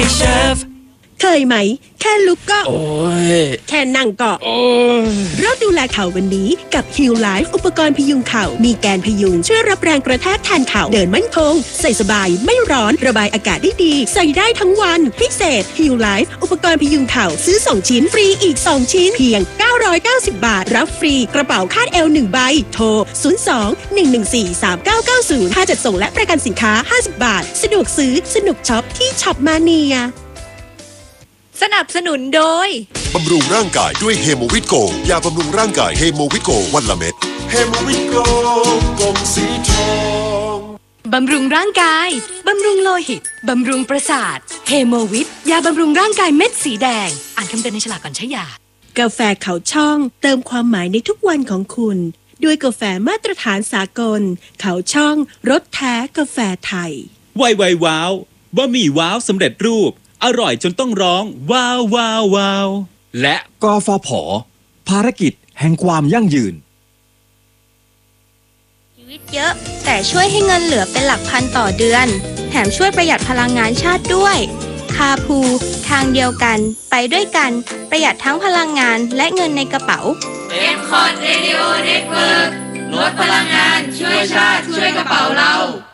Chef เคยไหมแค่ลุกก็โอ้ยแค่นั่งก็โอ้ยเราดูแลเข่าวันนี้กับ Heal Life อุปกรณ์พยุงเข่ามีแกนพยุงช่วยรับแรงกระแทกแทนเข่าเดินมั่นคงใส่สบายไม่ร้อนระบายอากาศได้ดีใส่ได้ทั้งวันพิเศษ Heal Life อุปกรณ์พยุงเข่าซื้อ2ชิ้นฟรีอีก2ชิ้นเพียง990 บาทรับฟรีกระเป๋าคาดเอว1ใบโทร02-114-3990ค่าจัดส่งและประกันสินค้า50 บาทสะดวกซื้อสนุกช็อปที่ช็อปมาเนียสนับสนุนโดยบำรุงร่างกายด้วยเฮโมวิตโกยาบำรุงร่างกายเฮโมวิตโกวันละเม็ดเฮโมวิตโกกลมสีทองบำรุงร่างกายบำรุงโลหิตบำรุงประสาทเฮโมวิตยาบำรุงร่างกายเม็ดสีแดงอ่านคำเตือนในฉลากก่อนใช้ยากาแฟเขาช่องเติมความหมายในทุกวันของคุณด้วยกาแฟมาตรฐานสากลเขาช่องรสแท้กาแฟไทยไวว้าวบะหมี่ว้าวสำเร็จรูปอร่อยจนต้องร้องว้าวว้าวว้าวและกฟผ.ภารกิจแห่งความยั่งยืนชีวิตเยอะแต่ช่วยให้เงินเหลือเป็นหลักพันต่อเดือนแถมช่วยประหยัดพลังงานชาติด้วยคาพูทางเดียวกันไปด้วยกันประหยัดทั้งพลังงานและเงินในกระเป๋า M-Cot Radio Network ลดพลังงานช่วยชาติช่วยกระเป๋าเรา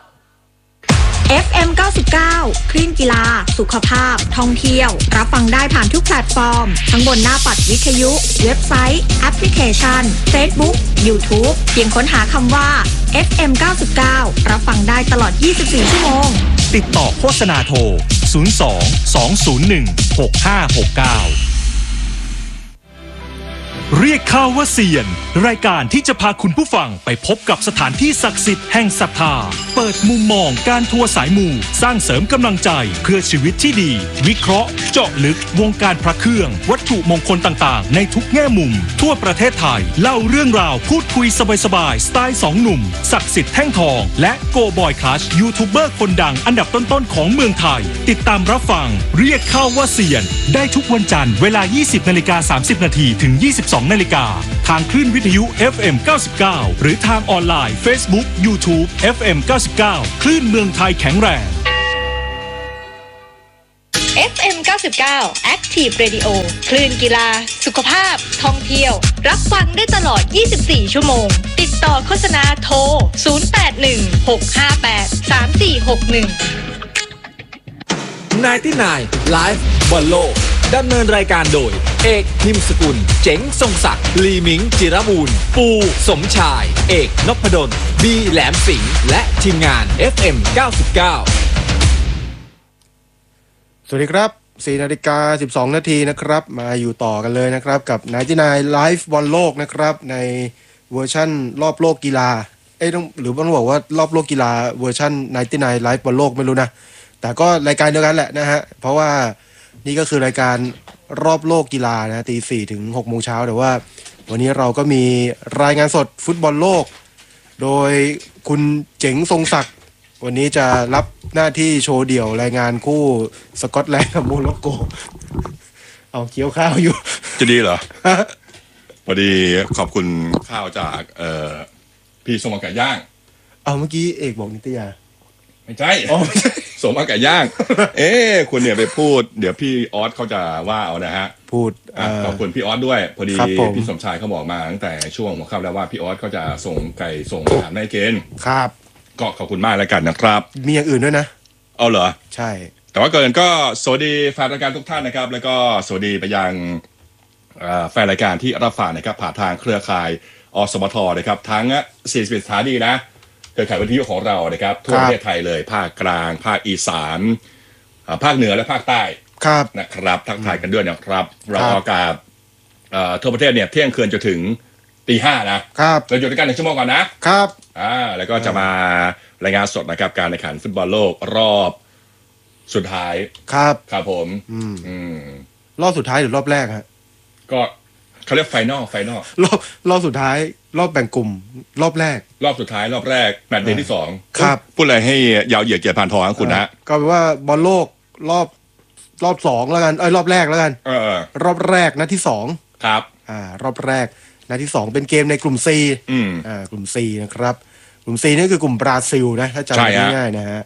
FM 99 คลื่นกีฬาสุขภาพท่องเที่ยวรับฟังได้ผ่านทุกแพลตฟอร์มทั้งบนหน้าปัดวิทยุเว็บไซต์แอปพลิเคชัน Facebook YouTube เพียงค้นหาคำว่า FM 99รับฟังได้ตลอด24ชั่วโมงติดต่อโฆษณาโทร02 201 6569เรียกข้าว่าเซียนรายการที่จะพาคุณผู้ฟังไปพบกับสถานที่ศักดิ์สิทธิ์แห่งศรัทธาเปิดมุมมองการทัวร์สายมูสร้างเสริมกำลังใจเพื่อชีวิตที่ดีวิเคราะห์เจาะลึกวงการพระเครื่องวัตถุมงคลต่างๆในทุกแง่มุมทั่วประเทศไทยเล่าเรื่องราวพูดคุยสบายๆสไตล์2หนุ่มศักดิ์สิทธิ์แท่งทองและโกบอยคลัชยูทูบเบอร์คนดังอันดับต้นๆของเมืองไทยติดตามรับฟังเรียกข้าว่าเซียนได้ทุกวันจันทร์เวลา 20:30 น.ถึง 22:00 น.ทางคลื่นวิทยุ FM 99หรือทางออนไลน์ Facebook YouTube FM 99คลื่นเมืองไทยแข็งแรง FM 99 Active Radio คลื่นกีฬาสุขภาพท่องเที่ยวรับฟังได้ตลอด24ชั่วโมงติดต่อโฆษณาโทร0816583461 99 Live บอลโลกดำเนินรายการโดยเอกพิมพ์สกุลเจ๋งทรงศักดิ์ลีมิงจิรบูรณ์ปูสมชายเอกนพดลบีแหลมสิงห์และทีมงาน FM 99 สวัสดีครับ 4:12 นาทีนะครับมาอยู่ต่อกันเลยนะครับกับ99 Live บอลโลกนะครับในเวอร์ชั่นรอบโลกกีฬาต้องหรือต้องบอกว่ารอบโลกกีฬาเวอร์ชั่น99 Live บอลโลกไม่รู้นะแต่ก็รายการเดียวกันแหละนะฮะเพราะว่านี่ก็คือรายการรอบโลกกีฬานะตี 4 ถึง 6 โมงเช้าแต่ว่าวันนี้เราก็มีรายงานสดฟุตบอลโลกโดยคุณเจ๋งทรงศักดิ์วันนี้จะรับหน้าที่โชว์เดี่ยวรายงานคู่สกอตแลนด์กับโมร็อกโกเอาเคี้ยวข้าวอยู่จะดีเหรอ พอดีขอบคุณข้าวจากพี่สมอากาศย่างเอาเมื่อกี้เอกบอกนิตยาไม่ใช่สมอากาศย่างคุณเนี่ยไปพูดเดี๋ยวพี่ออสเขาจะว่าเอานะฮะพูดขอบคุณพี่ออสด้วยพอดีพี่สมชายเขาบอกมาตั้งแต่ช่วงหัวค่ำแล้วว่าพี่ออสเขาจะส่งไก่ส่งอาหารให้เกณฑ์ครับก็ขอบคุณมากแล้วกันนะครับมีอย่างอื่นด้วยนะเอาเหรอใช่แต่ว่าเกินก็สวัสดีแฟนรายการทุกท่านนะครับแล้วก็สวัสดีไปยังแฟนรายการที่รับฟังนะครับผ่านทางเครือข่ายอสมทนะครับทั้ง41สถานีนะเครือข่ายวิทยุของเรานะครับทั่วประเทศไทยเลยภาคกลางภาคอีสานภาคเหนือและภาคใต้นะครับทักทายกันด้วยนะครับเราออกอากาศทั่วประเทศเนี่ยเที่ยงคืนจนถึงตี 5นะครับเราอยู่ด้วยกัน1 ชั่วโมงก่อนนะครับแล้วก็จะมารายงานสดนะครับการแข่งขันฟุตบอลโลกรอบสุดท้ายครับผมรอบสุดท้ายหรือรอบแรกฮะก็เขาเรียกไฟนอลรอบสุดท้ายรอบแบ่งกลุ่มรอบแรกรอบสุดท้ายรอบแรกแมตช์เดย์ที่2 ครับพูดอะไรให้ยาวเหยียดเกียรติผ่านทองคุณนะก็แปลว่าบอลโลกรอบ2แล้วกันรอบแรกแล้วกันรอบแรกนัดที่2 ครับรอบแรกนัดที่2เป็นเกมในกลุ่ม C กลุ่ม C นะครับกลุ่ม C นี่คือกลุ่มบราซิลนะถ้าจำง่ายๆนะฮะ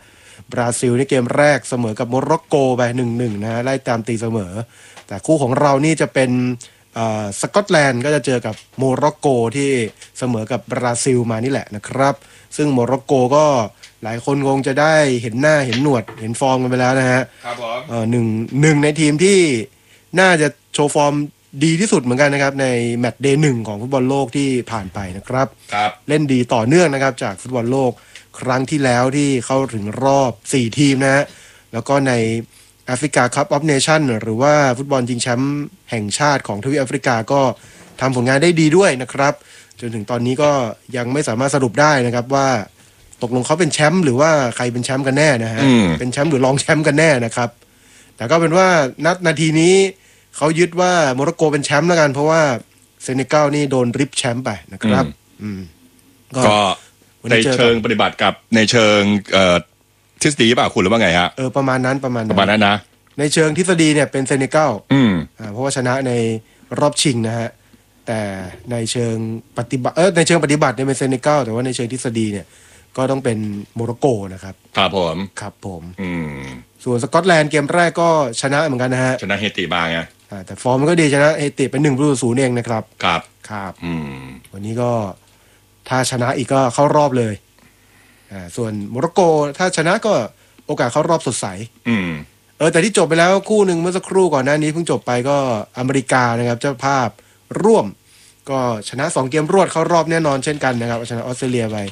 บราซิลในเกมแรกเสมอกับโมร็อกโกไป 1-1 นะฮะไล่ตามตีเสมอแต่คู่ของเรานี่จะเป็นสกอตแลนด์ก็จะเจอกับโมร็อกโกที่เสมอกับบราซิลมานี่แหละนะครับซึ่งโมร็อกโกก็หลายคนคงจะได้เห็นหน้าเห็นหนวดเห็นฟอร์มกันไปแล้วนะฮะครับผมหนึ่งในทีมที่น่าจะโชว์ฟอร์มดีที่สุดเหมือนกันนะครับในแมตช์เดย์ 1ของฟุตบอลโลกที่ผ่านไปนะครับเล่นดีต่อเนื่องนะครับจากฟุตบอลโลกครั้งที่แล้วที่เข้าถึงรอบ4ทีมนะฮะแล้วก็ในแอฟริกาคัพออฟเนชั่นหรือว่าฟุตบอลชิงแชมป์แห่งชาติของทวีปแอฟริกาก็ทำผลงานได้ดีด้วยนะครับจนถึงตอนนี้ก็ยังไม่สามารถสรุปได้นะครับว่าตกลงเขาเป็นแชมป์หรือว่าใครเป็นแชมป์กันแน่นะฮะเป็นแชมป์หรือรองแชมป์กันแน่นะครับแต่ก็เป็นว่านาทีนี้เขายึดว่าโมร็อกโกเป็นแชมป์แล้วกันเพราะว่าเซเนกัลนี่โดนริบแชมป์ไปนะครับก็ในเชิงปฏิบัติกับในเชิงทฤษฎีป่ะคุณหรือว่าไงฮะประมาณนั้นนะในเชิงทฤษฎีเนี่ยเป็นเซเนกัลเพราะว่าชนะในรอบชิงนะฮะแต่ในเชิงปฏิบัติในเชิงปฏิบัติเนี่ยเป็นเซเนกัลแต่ว่าในเชิงทฤษฎีเนี่ยก็ต้องเป็นโมร็อกโกนะครับครับผมส่วนสกอตแลนด์เกมแรกก็ชนะเหมือนกันนะฮะชนะเฮติมาไงแต่ฟอร์มมันก็ดีชนะเฮติเป็น1-0เองนะครับครับวันนี้ก็ถ้าชนะอีกก็เข้ารอบเลยส่วนโมร็อกโกถ้าชนะก็โอกาสเข้ารอบสดใสแต่ที่จบไปแล้วคู่หนึ่งเมื่อสักครู่ก่อนหน้านี้เพิ่งจบไปก็อเมริกานะครับเจ้าภาพร่วมก็ชนะ2เกมรวดเข้ารอบแน่นอนเช่นกันนะครับชนะออสเตรเลียไป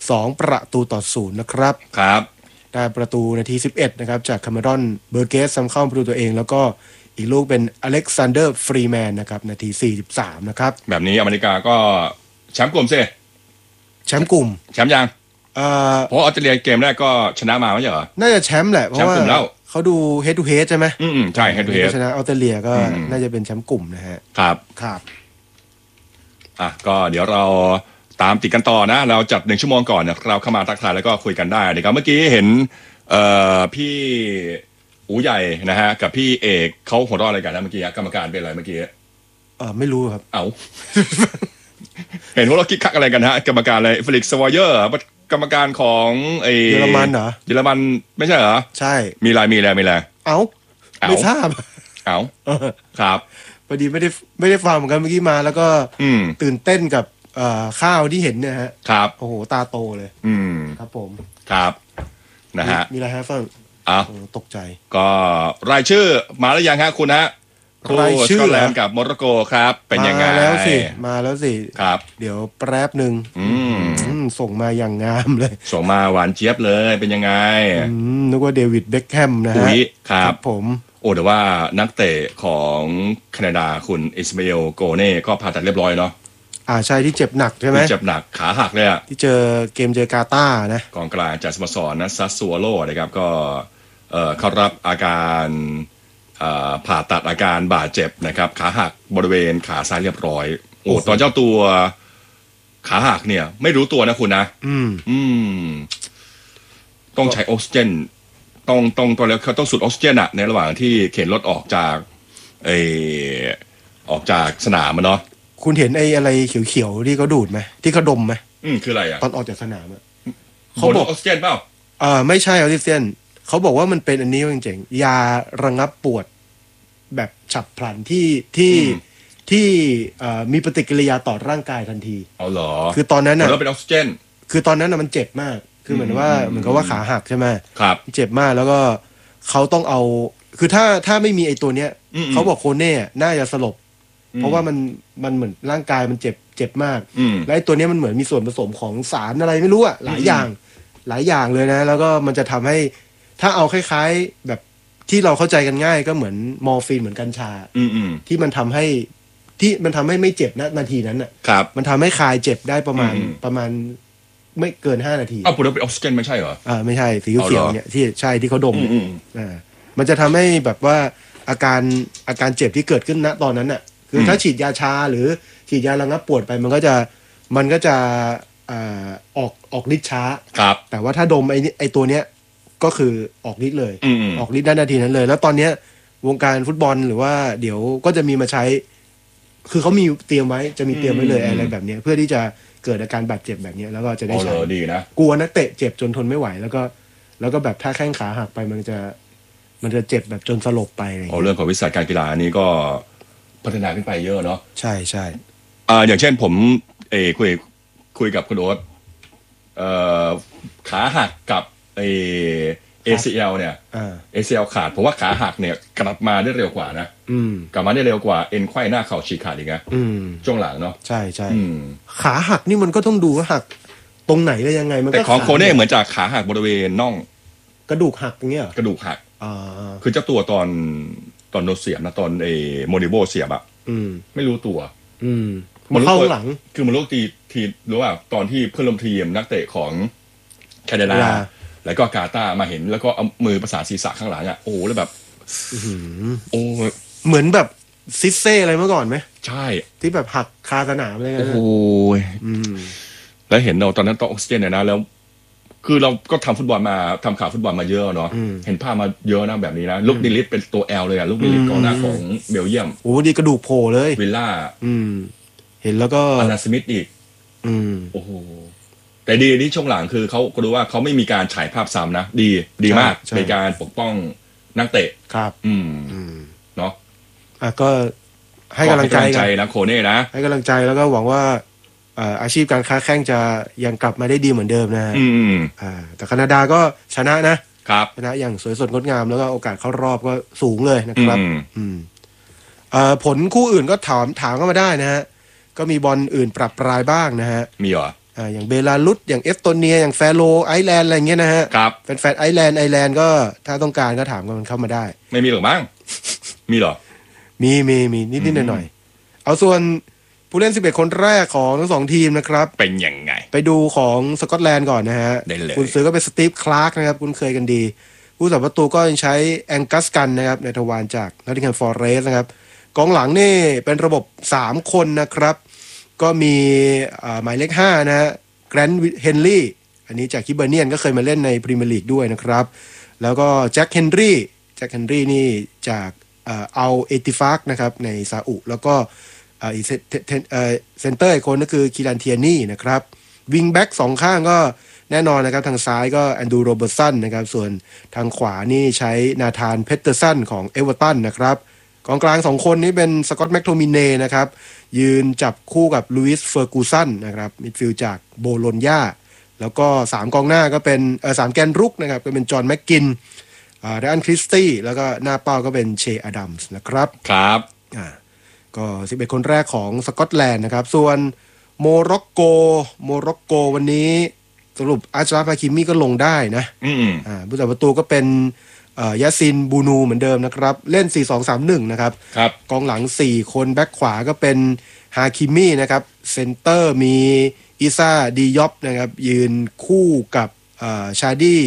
2-0นะครับได้ประตูนาที11นะครับจากคาเมรอนเบอร์เกสซ้ำเข้าประตูตัวเองแล้วก็อีกลูกเป็นอเล็กซานเดอร์ฟรีแมนนะครับนาที43นะครับแบบนี้อเมริกาก็แชมป์กลุ่มสิแชมป์กลุ่มแชมป์ยังเพราะออสเตรเลียเกมแรกก็ชนะมาไม่ใช่เหรอน่าจะแชมป์แหละเพราะว่าเขาดู head to head ใช่ไหมใช่ head to head ชนะออสเตรเลียก็น่าจะเป็นแชมป์กลุ่มนะฮะครับก็เดี๋ยวเราตามติดกันต่อนะเราจัด1ชั่วโมงก่อนเนี่ยเราเข้ามาทักทายแล้วก็คุยกันได้นะครับเมื่อกี้เห็นพี่อู๋ใหญ่นะฮะกับพี่เอกเขาหัวเราะอะไรกันนะเมื่อกี้กรรมการเป็นอะไรเมื่อกี้ไม่รู้ครับเห็นว่าเราคิดคักอะไรกันฮะกรรมการอะไรเฟลิกซ์สวอยเยอร์กรรมการของเยอรมันเหรอเยอรมันไม่ใช่เหรอใช่มีอะไรไม่ทราบครับพอดีไม่ได้ฟังเหมือนกันเมื่อกี้มาแล้วก็ตื่นเต้นกับข้าวที่เห็นเนี่ยฮะครับโอ้โหตาโตเลยครับผมครับนะฮะมีอะไรฮะฟังตกใจก็รายชื่อมาแล้วยังฮะคุณฮะรายชื่อสกอตแลนด์กับโมร็อกโกครับเป็นยังไงมาแล้วสิครับเดี๋ยวแป๊บนึงส่งมาอย่างงามเลยส่งมาหวานเจี๊ยบเลยเป็นยังไงนึกว่าเดวิดเบ็คแฮมนะฮะครับผมแต่ว่านักเตะของแคนาดาคุณอิสมาเอลโกเน่ก็ผ่าตัดเรียบร้อยเนาะใช่ที่เจ็บหนักใช่ไหมเจ็บหนักขาหักเลยอ่ะที่เจอกาตาร์นะกองกลางจากสโมสรนะซัสซัวโลนะครับก็เข้ารับอาการผ่าตัดอาการบาดเจ็บนะครับขาหักบริเวณขาซ้ายเรียบร้อยตอนเจ้าตัวขาหักเนี่ยไม่รู้ตัวนะคุณนะต้องใช้ออกซิเจนตอนแล้วเขาต้องสูดออกซิเจนในระหว่างที่เข็นรถออกจากสนามเนาะคุณเห็นอะไรเขียวๆที่เขาดูดไหมที่เขาดมไหมคืออะไรตอนออกจากสนามเขาบอกออกซิเจนเปล่าไม่ใช่ออกซิเจนเขาบอกว่ามันเป็นอันนี้จริงๆยาระงับปวดแบบฉับพลันที่มีปฏิกิริยาต่อร่างกายทันทีเหรอคือตอนนั้นแล้วเป็นออกซิเจนคือตอนนั้นมันเจ็บมากคือเหมือนกับว่าขาหักใช่ไหมครับเจ็บมากแล้วก็เขาต้องเอาคือถ้าไม่มีไอ้ตัวเนี้ยเขาบอกโคเน่น่าจะสลบเพราะว่ามันเหมือนร่างกายมันเจ็บมากและไอ้ตัวนี้มันเหมือนมีส่วนผสมของสารอะไรไม่รู้หลายอย่างเลยนะแล้วก็มันจะทำให้ถ้าเอาคล้ายๆแบบที่เราเข้าใจกันง่ายก็เหมือนมอร์ฟีนเหมือนกัญชาที่มันทำให้ไม่เจ็บนาทีนั้นมันทำให้คลายเจ็บได้ประมาณไม่เกิน5 นาทีพูดว่าเป็นออกซิเจนไม่ใช่เหรอไม่ใช่สีเขียวเนี่ยที่ใช่ที่เขาดมมันจะทำให้แบบว่าอาการเจ็บที่เกิดขึ้นณตอนนั้นคือถ้าฉีดยาชาหรือฉีดยาระงับปวดไปมันก็จะออกฤทธิ์ช้าแต่ว่าถ้าดมไอตัวเนี้ยก็คือออกฤทธิ์เลยออกฤทธิ์ได้นาทีนั้นเลยแล้วตอนเนี้ยวงการฟุตบอลหรือว่าเดี๋ยวก็จะมีมาใช้คือเขามีเตรียมไว้จะมีเตรียมไว้เลยอะไรแบบนี้เพื่อที่จะเกิดอาการบาดเจ็บแบบนี้แล้วก็จะได้ใช้ดีนะกลัวนักเตะเจ็บจนทนไม่ไหวแล้วก็แล้วก็แบบถ้าแข้งขาหักไปมันจะเจ็บแบบจนสลบไปอะไรอย่างโอ้เงี้ยเรื่องของวิสัยการกีฬานี้ก็พัฒนาขึ้นไปเยอะเนาะใช่ใช่อย่างเช่นผมคุยกับคุณโอ๊ตขาหักกับACL เนี่ย ACL ขาดผมว่าขาหักเนี่ยกลับมาได้เร็วกว่านะกลับมาได้เร็วกว่าเอ็นไขว้หน้าเข่าฉีกขาดอีกนะช่วงหลังเนาะใช่ใช่ขาหักนี่มันก็ต้องดูว่าหักตรงไหนแล้วยังไงมันก็แต่ของโคเน่เหมือนจากขาหักบริเวณน่องกระดูกหักอย่างเงี้ยกระดูกหักคือเจ้าตัวตอนโดนเสียบนะตอนโมนิโบเสียบอะไม่รู้ตัวมันเข้าหลังคือมันรู้ทีรู้ว่าตอนที่เพื่อนร่วมทีมนักเตะของแคนาดาแล้วก็กาตาร์มาเห็นแล้วก็เอามือประสานศีรษะข้างหลังอ่ะโอ้แล้วแบบโอ้เหมือนแบบซิสเซ่อะไรเมื่อก่อนไหมใช่ที่แบบหักคาสนามเลยโอ้ยแล้วเห็นเราตอนนั้นต้องออกซิเจนเนี่ยนะแล้วคือเราก็ทำฟุตบอลมาทำข่าวฟุตบอลมาเยอะเนาะเห็นภาพมาเยอะนะแบบนี้นะลูกดิลิทเป็นตัว L เลยอ่ะลูกดิลิทกองหน้าของเบลเยียมโอ้ดีกระดูกโผล่เลยวิลล่าเห็นแล้วก็อานาสมิธอีกโอ้โหแต่ดีที่ช่วงหลังคือเขาก็รู้ว่าเขาไม่มีการฉายภาพซ้ำนะดีมากในการปกป้องนักเตะครับเนาะก็ให้กำลังใจนะโคเน่นะให้กำลังใจแล้วก็หวังว่าอาชีพการค้าแข้งจะยังกลับมาได้ดีเหมือนเดิมนะแต่แคนาดาก็ชนะนะครับชนะอย่างสวยสดงดงามแล้วก็โอกาสเข้ารอบก็สูงเลยนะครับผลคู่อื่นก็ถามเข้ามาได้นะฮะก็มีบอลอื่นปรับปรายบ้างนะฮะมีเหรออย่างเบลารุสอย่างเอสโตเนียอย่างแฟโรไอร์แลนด์อะไรเงี้ยนะฮะครับแฟนไอร์แลนด์ก็ถ้าต้องการก็ถามกันเข้ามาได้ไม่มีหรอกมั้งมีหรอมีนิดๆหน่อยๆเอาส่วนผู้เล่น11คนแรกของทั้ง2ทีมนะครับเป็นยังไงไปดูของสกอตแลนด์ก่อนนะฮะคุณซื้อก็เป็นสตีฟคลาร์กนะครับคุณเคยกันดีผู้สับประตูก็ยังใช้แองกัสกันนะครับในทวารจากนอตติงแฮมฟอเรสต์นะครับกองหลังนี่เป็นระบบ3คนนะครับก็มีหมายเลข5นะฮะแกรนท์เฮนรี่อันนี้จากคิเบอร์เนียนก็เคยมาเล่นในพรีเมียร์ลีกด้วยนะครับแล้วก็แจ็คเฮนรี่นี่จากอัลเอติฟากนะครับในซาอุแล้วก็เซนเตอร์อีกคนก็คือคิรันเทียนี่นะครับวิงแบ็ก2ข้างก็แน่นอนนะครับทางซ้ายก็แอนดรูโรเบิร์ตสันนะครับส่วนทางขวานี่ใช้นาธานเพตเตอร์สันของเอเวอร์ตันนะครับกองกลาง2คนนี้เป็นสกอตต์แมคโทมิเน่นะครับยืนจับคู่กับลุยส์เฟอร์กูสันนะครับมิดฟิลด์จากโบโลญญาแล้วก็3กองหน้าก็เป็น3แกนรุกนะครับก็เป็นจอห์นแม็กกินไดอันคริสตี้แล้วก็หน้าเป้าก็เป็นเชอดัมส์นะครับครับก็11คนแรกของสกอตแลนด์นะครับส่วนโมร็อกโกวันนี้สรุปอาชราฟ ฮาคิมิก็ลงได้นะผู้จับประตูก็เป็นยาซินบูนูเหมือนเดิมนะครับเล่น 4-2-3-1 นะครับกองหลัง4คนแบ็คขวาก็เป็นฮาคิมินะครับเซนเตอร์มีอิซาดียอปนะครับยืนคู่กับชาดี้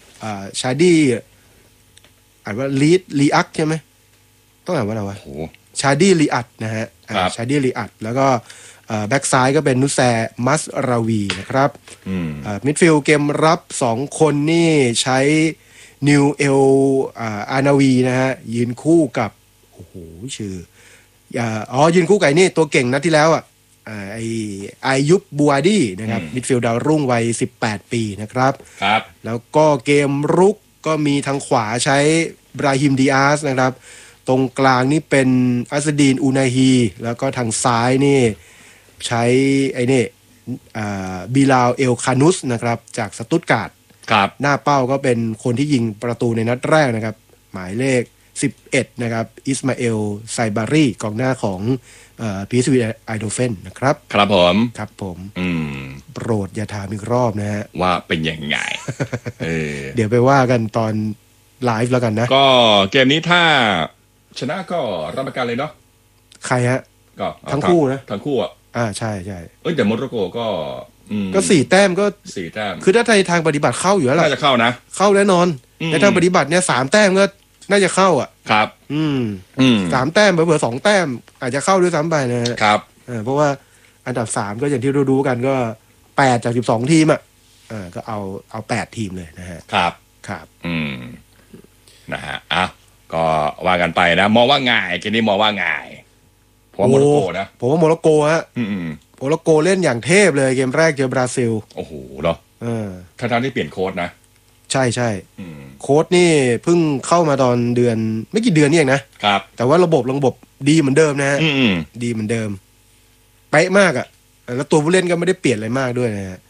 อ่านว่าลีอักใช่ไหมต้องอ่านว่าอะไรวะชาดี้ลีอัดนะฮะชาดี้ลีอัดแล้วก็แบ็กซ้ายก็เป็นนุแซมัสราวีนะครับมิดฟิลด์เกมรับ2คนนี่ใช้นิวเอลอานาวีนะฮะยืนคู่กับโอ้โหชื่อยืนคู่กับนี่ตัวเก่งนัดที่แล้วไอยุบบัวดี้นะครับมิดฟิลด์ดาวรุ่งวัย18ปีนะครับแล้วก็เกมรุกก็มีทางขวาใช้บราฮิมดิอาสนะครับตรงกลางนี่เป็นอัสดีนอูนาฮีแล้วก็ทางซ้ายนี่ใช้ไอ้นี่บิลาวเอลคานุสนะครับจากสตุตการ์ดหน้าเป้าก็เป็นคนที่ยิงประตูในนัดแรกนะครับหมายเลข11นะครับอิสมาเอลไซบารีกองหน้าของพีเอสวีไอโดเฟนนะครับครับผมโปรดอย่าถามอีกรอบนะฮะว่าเป็นยังไงเดี๋ยวไปว่ากันตอนไลฟ์แล้วกันนะก็เกมนี้ถ้าชนะก็รับประกันเลยเนาะใครฮะก็ทั้งคู่นะทั้งคู่ใช่แต่โมร็อกโกก็ 4 แต้มก็ 4 แต้มคือถ้าทางปฏิบัติเข้าอยู่แล้วล่ะน่าจะเข้านะเข้าแน่นอนแต่ทางปฏิบัติเนี่ย3 แต้มก็น่าจะเข้าครับ 3 แต้มเผื่อ2 แต้มอาจจะเข้าด้วยซ้ำไปนะครับเพราะว่าอันดับ3ก็อย่างที่รู้กันก็8จาก12ทีมก็เอา8ทีมเลยนะฮะครับนะฮะก็ว่ากันไปนะมองว่าง่ายเกมนี้มองว่าง่ายผมว่าโมร็อกโกนะผมว่าโมร็อกโกฮะโมร็อกโกเล่นอย่างเทพเลยเกมแรกเจอบราซิลโอ้โหเนาะทั้งที่เปลี่ยนโค้ชนะใช่ใช่อืมโค้ชนี่เพิ่งเข้ามาตอนเดือนไม่กี่เดือนนี่เองนะครับ แต่ว่าระบบดีเหมือนเดิมนะฮะอืมดีเหมือนเดิมเป๊ะมากอ่ะแล้วตัวผู้เล่นก็ไม่ได้เปลี่ยนอะไรมากด้วยนะฮะ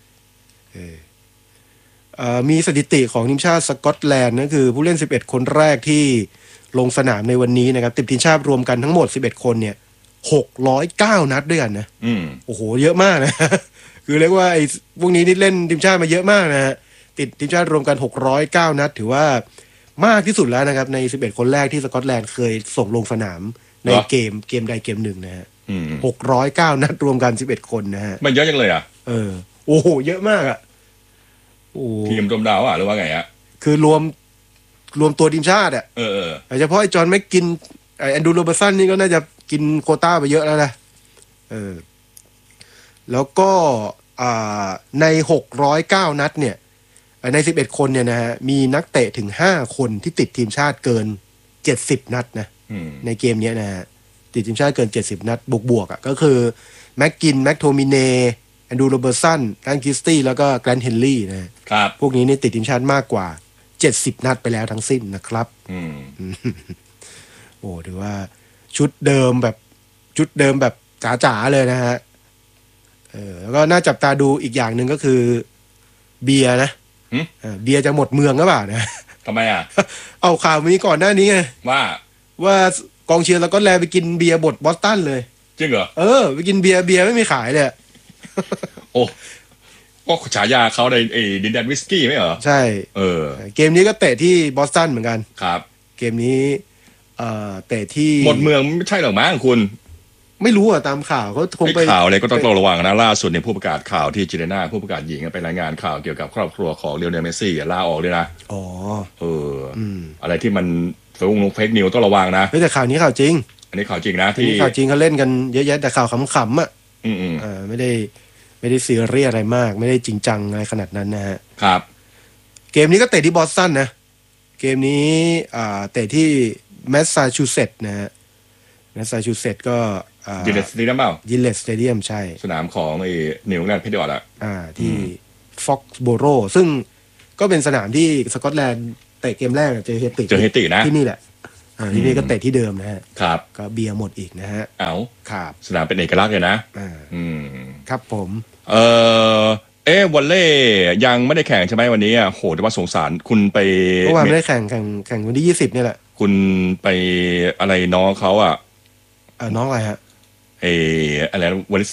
มีสถิติของทีมชาติสกอตแลนด์นั่นคือผู้เล่น11คนแรกที่ลงสนามในวันนี้นะครับติดทีมชาติรวมกันทั้งหมด11คนเนี่ย609นัดด้วยกันนะอืมโอ้โหเยอะมากนะ คือเรียกว่าไอ้พวกนี้นี่เล่นทีมชาติมาเยอะมากนะฮะติดทีมชาติรวมกัน609นัดถือว่ามากที่สุดแล้วนะครับใน11คนแรกที่สกอตแลนด์เคยส่งลงสนามในเกมใดเกมหนึ่งนะฮะอืม 609นัดรวมกัน11คนนะฮะมันเยอะจังเลยอ่ะโอ้โหเยอะมากอ่ะโอ้ทีมรวมดาวอ่ะหรือว่าไงฮะคือรวมตัวทีมชาติอ่ะเฉพาะไอ้จอห์นแม็กกินไอ้แอนดรูว์โรเบอร์สันนี่ก็น่าจะกินโควต้าไปเยอะแล้วนะแล้วก็ใน609นัดเนี่ยใน11คนเนี่ยนะฮะมีนักเตะถึง5คนที่ติดทีมชาติเกิน70นัดนะในเกมนี้นะฮะติดทีมชาติเกิน70นัดบวกอ่ะก็คือแม็กกินแม็กโทมิเนแอนดรูว์โรเบอร์สันแกรนท์คริสตี้แล้วก็แกรนท์เฮนรี่นะครับพวกนี้นี่ติดทีมชาติมากกว่า70นัดไปแล้วทั้งสิ้นนะครับโอ้ถือว่าชุดเดิมแบบจ๋าๆเลยนะฮะแล้วก็น่าจับตาดูอีกอย่างหนึ่งก็คือเบียร์นะเบียร์จะหมดเมืองหรือเปล่านะทำไมอ่ะเอาข่าวมีก่อนหน้านี้ไง ว่ากองเชียร์สกอตแลนด์ไปกินเบียร์บดบอสตันเลยจริงเหรอไปกินเบียร์ไม่มีขายเลยโอ้ก็ฉายาเขาในดินแดนวิสกี้ไม่เหรอใช่เกมนี้ก็เตะที่บอสตันเหมือนกันครับเกมนี้เตะที่หมดเมืองไม่ใช่หรอกมั้งคุณไม่รู้อ่ะตามข่าวเขาคงไปข่าวอะไรก็ต้องระวังนะล่าสุดในผู้ประกาศข่าวที่จีเนน่าผู้ประกาศหญิงไปรายงานข่าวเกี่ยวกับครอบครัวของเลโอเนลเมสซี่ลาออกเลยนะอะไรที่มันเฟกนิวต้องระวังนะแต่ข่าวนี้ข่าวจริงอันนี้ข่าวจริงนะที่ข่าวจริงเขาเล่นกันเยอะแยะแต่ข่าวขำๆอ่ะไม่ได้ซีเรียสอะไรมากไม่ได้จริงจังอะไรขนาดนั้นนะฮะครับเกมนี้ก็เตะที่บอสตันนะเกมนี้เตะที่แมสซาชูเซตส์นะฮะแมสซาชูเซตส์ก็ยินเลสสเตเดียมเปล่ายินเลสสเตเดียมใช่สนามของนิวอิงแลนด์เพเทอร์อะที่ฟ็อกซ์โบโรซึ่งก็เป็นสนามที่สกอตแลนด์เตะเกมแรกเจอเฮตินะที่นี่แหละที่นี่ก็เตะที่เดิมนะฮะครับก็เบียร์หมดอีกนะฮะครับสนามเป็นเอกลักษณ์เลยนะครับผมวอลเล่ยังไม่ได้แข่งใช่ไหมวันนี้โหแต่ว่าสงสารคุณไปเมื่อวานไม่ได้แข่งวันที่20นี่แหละคุณไปอะไรน้องเขาน้องอะไรฮะอะไรวอล